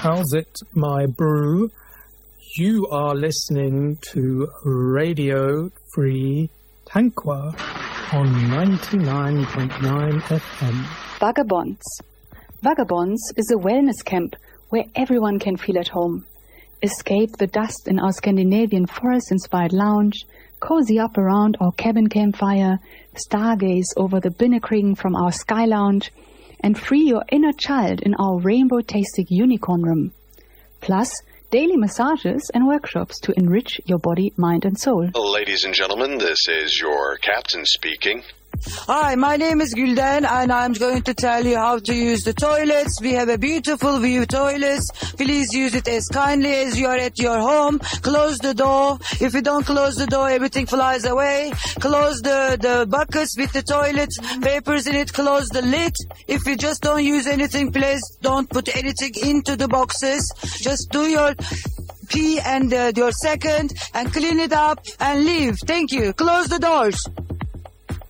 How's it, my brew? You are listening to Radio Free Tankwa on 99.9 FM. Vagabonds. Vagabonds is a wellness camp where everyone can feel at home. Escape the dust in our Scandinavian forest-inspired lounge, cozy up around our cabin campfire, stargaze over the Binnekring from our sky lounge, and free your inner child in our rainbow-tasting unicorn room. Plus, daily massages and workshops to enrich your body, mind, and soul. Ladies and gentlemen, this is your captain speaking. Hi, my name is Gülden and I'm going to tell you how to use the toilets. We have a beautiful view toilets. Please use it as kindly as you are at your home. Close the door. If you don't close the door, everything flies away. Close the buckets with the toilet papers in it. Close the lid. If you just don't use anything, please don't put anything into the boxes. Just do your pee and your second and clean it up and leave. Thank you. Close the doors.